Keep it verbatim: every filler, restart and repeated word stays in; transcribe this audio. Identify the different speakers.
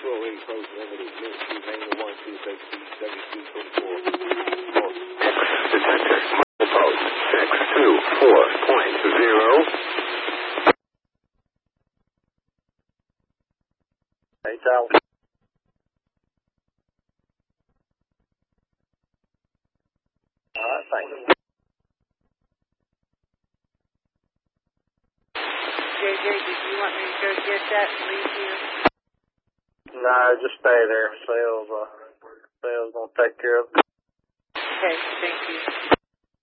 Speaker 1: Control eight, close limited, Mint two, Mango one, two, six, two, seven, two, twenty-four.
Speaker 2: Detector, post, six, two, four, point, zero.
Speaker 3: Hey, Tal. All right, thank you.
Speaker 4: J J, did you want me to go get that and leave here?
Speaker 3: No, just stay there. Sales, uh, sales gonna take care of it.
Speaker 4: Okay, thank you.